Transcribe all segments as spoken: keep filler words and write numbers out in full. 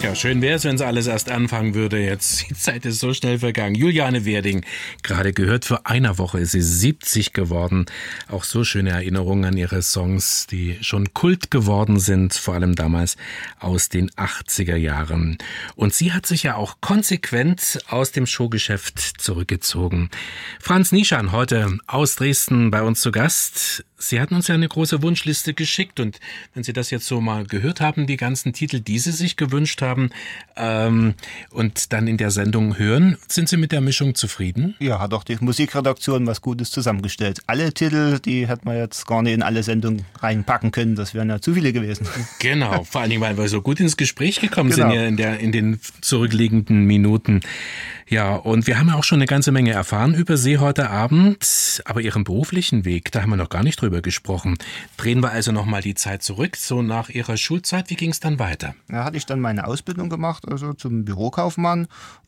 Ja, schön wäre es, wenn es alles erst anfangen würde. Jetzt, die Zeit ist so schnell vergangen. Juliane Werding, gerade gehört, vor einer Woche ist sie siebzig geworden. Auch so schöne Erinnerungen an ihre Songs, die schon Kult geworden sind, vor allem damals aus den achtziger Jahren. Und sie hat sich ja auch konsequent aus dem Showgeschäft zurückgezogen. Franz Nischan, heute aus Dresden bei uns zu Gast. Sie hatten uns ja eine große Wunschliste geschickt und wenn Sie das jetzt so mal gehört haben, die ganzen Titel, die Sie sich gewünscht haben ähm, und dann in der Sendung hören, sind Sie mit der Mischung zufrieden? Ja, hat auch die Musikredaktion was Gutes zusammengestellt. Alle Titel, die hätten wir jetzt gar nicht in alle Sendungen reinpacken können, das wären ja zu viele gewesen. Genau, vor allen Dingen, weil wir so gut ins Gespräch gekommen genau. sind ja in, der, in den zurückliegenden Minuten. Ja, und wir haben ja auch schon eine ganze Menge erfahren über Sie heute Abend, aber Ihren beruflichen Weg, da haben wir noch gar nicht drüber gesprochen. Drehen wir also nochmal die Zeit zurück, so nach Ihrer Schulzeit, wie ging es dann weiter? Da hatte ich dann meine Ausbildung gemacht, also zum Bürokaufmann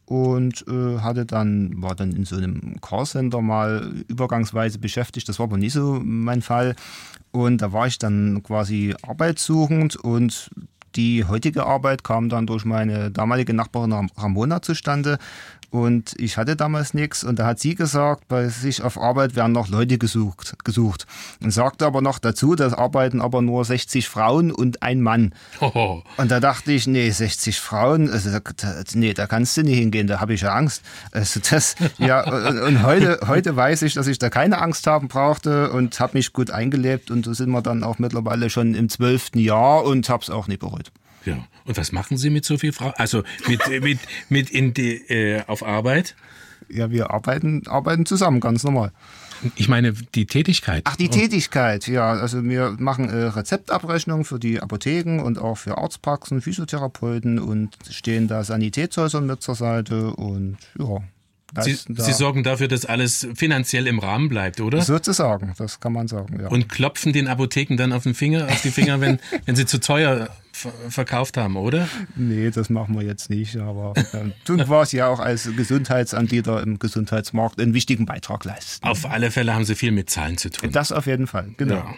und äh, hatte dann, war dann in so einem Callcenter mal übergangsweise beschäftigt, das war aber nicht so mein Fall und da war ich dann quasi arbeitssuchend und die heutige Arbeit kam dann durch meine damalige Nachbarin Ramona zustande und ich hatte damals nichts und da hat sie gesagt, bei sich auf Arbeit werden noch Leute gesucht, gesucht und sagte aber noch dazu, dass arbeiten aber nur sechzig Frauen und ein Mann. Hoho. Und da dachte ich, nee, sechzig Frauen, also da, da, nee, da kannst du nicht hingehen, da habe ich ja Angst. Also das, ja, und, und heute, heute weiß ich, dass ich da keine Angst haben brauchte und habe mich gut eingelebt und da sind wir dann auch mittlerweile schon im zwölften Jahr und habe es auch nicht bereut. Ja. Und was machen Sie mit so viel Frauen? Also mit, mit, mit in die, äh, auf Arbeit? Ja, wir arbeiten, arbeiten zusammen, ganz normal. Ich meine, die Tätigkeit. Ach, die Tätigkeit, ja. Also wir machen äh, Rezeptabrechnung für die Apotheken und auch für Arztpraxen, Physiotherapeuten und stehen da Sanitätshäusern mit zur Seite und ja. Sie, Sie sorgen dafür, dass alles finanziell im Rahmen bleibt, oder? Sozusagen, das kann man sagen, ja. Und klopfen den Apotheken dann auf den Finger, auf die Finger, wenn, wenn sie zu teuer ver- verkauft haben, oder? Nee, das machen wir jetzt nicht, aber äh, tun wir es ja auch als Gesundheitsanbieter im Gesundheitsmarkt einen wichtigen Beitrag leisten. Auf alle Fälle haben Sie viel mit Zahlen zu tun. Das auf jeden Fall, genau. Ja.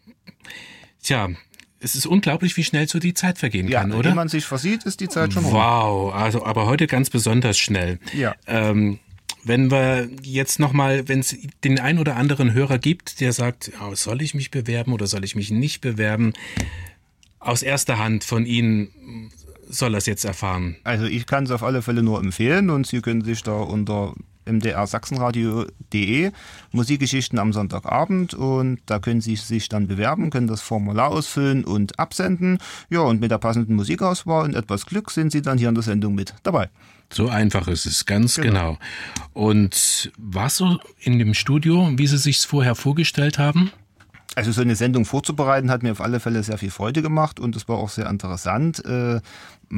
Tja, es ist unglaublich, wie schnell so die Zeit vergehen ja, kann, oder? Wenn man sich versieht, ist die Zeit schon rum. Wow, also aber heute ganz besonders schnell. Ja. Ähm, wenn wir jetzt nochmal, wenn es den ein oder anderen Hörer gibt, der sagt, oh, soll ich mich bewerben oder soll ich mich nicht bewerben, aus erster Hand von Ihnen soll er es jetzt erfahren. Also ich kann es auf alle Fälle nur empfehlen und Sie können sich da unter m d r sachsenradio punkt de Musikgeschichten am Sonntagabend und da können Sie sich dann bewerben, können das Formular ausfüllen und absenden. Ja, und mit der passenden Musikauswahl und etwas Glück sind Sie dann hier in der Sendung mit dabei. So einfach ist es, ganz genau. genau. Und war es so in dem Studio, wie Sie sich es vorher vorgestellt haben? Also so eine Sendung vorzubereiten hat mir auf alle Fälle sehr viel Freude gemacht und es war auch sehr interessant.